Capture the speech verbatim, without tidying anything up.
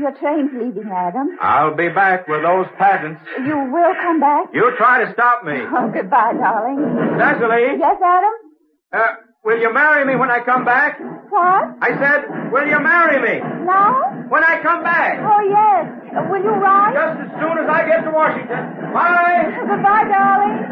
Your train's leaving, Adam. I'll be back with those patents. You will come back? You try to stop me. Oh, goodbye, darling. Cecily? Yes, Adam? Uh, will you marry me when I come back? What? I said, will you marry me? Now? When I come back. Oh, yes. Uh, will you ride? Just as soon as I get to Washington. Bye. Goodbye, darling.